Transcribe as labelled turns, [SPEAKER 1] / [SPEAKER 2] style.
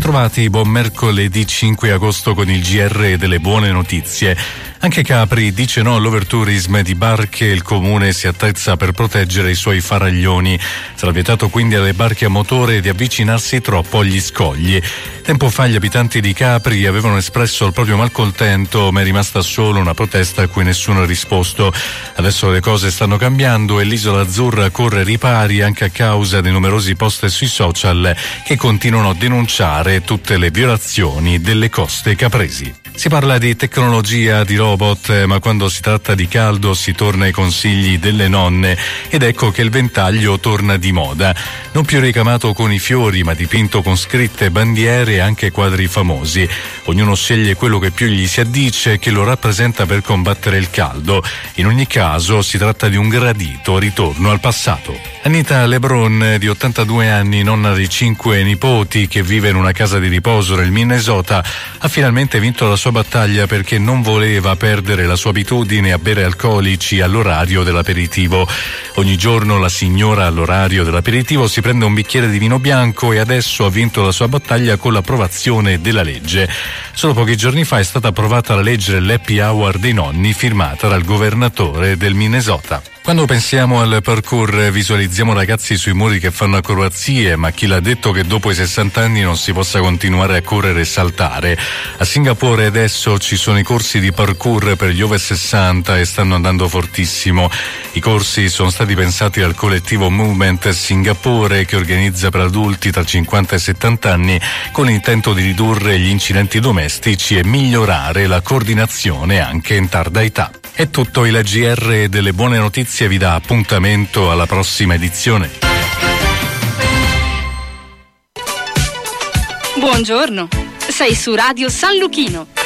[SPEAKER 1] Bentrovati, buon mercoledì 5 agosto con il GR delle buone notizie. Anche Capri dice no all'overtourism di barche e il comune si attrezza per proteggere i suoi faraglioni. Sarà vietato quindi alle barche a motore di avvicinarsi troppo agli scogli. Tempo fa gli abitanti di Capri avevano espresso il proprio malcontento, ma è rimasta solo una protesta a cui nessuno ha risposto. Adesso le cose stanno cambiando e l'isola azzurra corre ripari anche a causa dei numerosi post sui social che continuano a denunciare tutte le violazioni delle coste capresi. Si parla di tecnologia, di robot, ma quando si tratta di caldo si torna ai consigli delle nonne ed ecco che il ventaglio torna di moda. Non più ricamato con i fiori, ma dipinto con scritte, bandiere e anche quadri famosi. Ognuno sceglie quello che più gli si addice, che lo rappresenta per combattere il caldo. In ogni caso si tratta di un gradito ritorno al passato. Anita Lebron, di 82 anni, nonna di 5 nipoti, che vive in una casa di riposo nel Minnesota, ha finalmente vinto la sua battaglia perché non voleva perdere la sua abitudine a bere alcolici all'orario dell'aperitivo. Ogni giorno la signora all'orario dell'aperitivo si prende un bicchiere di vino bianco e adesso ha vinto la sua battaglia con l'approvazione della legge. Solo pochi giorni fa è stata approvata la legge dell'happy hour dei nonni firmata dal governatore del Minnesota. Quando pensiamo al parkour visualizziamo ragazzi sui muri che fanno acrobazie, ma chi l'ha detto che dopo i 60 anni non si possa continuare a correre e saltare? A Singapore adesso ci sono i corsi di parkour per gli over 60 e stanno andando fortissimo. I corsi sono stati pensati dal collettivo Movement Singapore, che organizza per adulti tra 50 e 70 anni con l'intento di ridurre gli incidenti domestici e migliorare la coordinazione anche in tarda età. È tutto, il GR delle buone notizie vi dà appuntamento alla prossima edizione.
[SPEAKER 2] Buongiorno, sei su Radio San Luchino.